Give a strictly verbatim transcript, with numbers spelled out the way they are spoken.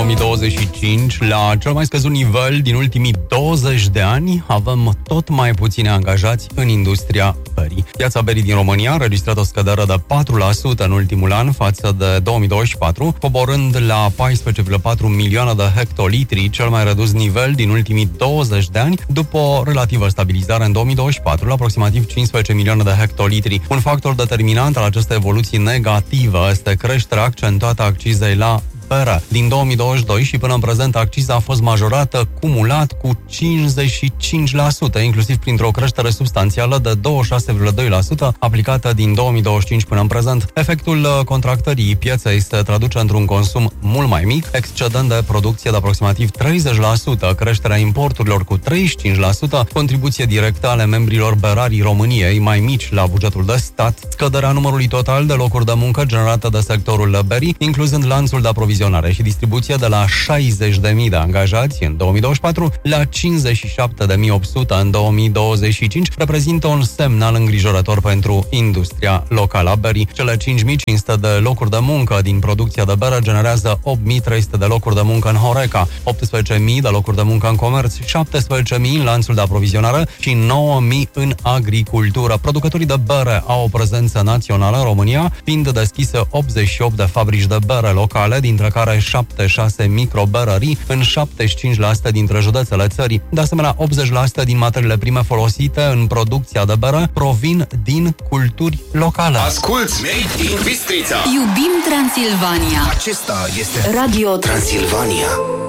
mii douăzeci și cinci, la cel mai scăzut nivel din ultimii douăzeci de ani, avem tot mai puțini angajați în industria berii. Piața berii din România a înregistrat o scădere de patru la sută în ultimul an față de două mii douăzeci și patru, coborând la paisprezece virgulă patru milioane de hectolitri, cel mai redus nivel din ultimii douăzeci de ani, după o relativă stabilizare în două mii douăzeci și patru, la aproximativ cincisprezece milioane de hectolitri. Un factor determinant al acestei evoluții negative este creșterea accentuată a accizei la bere. Din două mii douăzeci și doi și până în prezent, acciza a fost majorată cumulat cu cincizeci și cinci la sută, inclusiv printr-o creștere substanțială de douăzeci și șase virgulă doi la sută aplicată din două mii douăzeci și cinci până în prezent. Efectul contractării pieței se traduce într-un consum mult mai mic, excedent de producție de aproximativ treizeci la sută, creșterea importurilor cu treizeci și cinci la sută, contribuție directă ale membrilor berarii României mai mici la bugetul de stat, scăderea numărului total de locuri de muncă generate de sectorul berii, incluzând lanțul de aprovizionare și distribuție de la șaizeci de mii de angajați în două mii douăzeci și patru la cincizeci și șapte de mii opt sute în două mii douăzeci și cinci, reprezintă un semnal îngrijorător pentru industria locală a berii. Cele cinci mii cinci sute de locuri de muncă din producția de bere generează opt mii trei sute de locuri de muncă în Horeca, optsprezece mii de locuri de muncă în comerț, șaptesprezece mii în lanțul de aprovizionare și nouă mii în agricultură. Producătorii de bere au o prezență națională în România, fiind deschise optzeci și opt de fabrici de bere locale, dintre care șaptezeci și șase microberării în șaptezeci și cinci la sută dintre județele țării. De asemenea, optzeci la sută din materiile prime folosite în producția de bere provin din culturi locale. Asculți Made in Bistrița! Iubim Transilvania! Acesta este Radio Transilvania.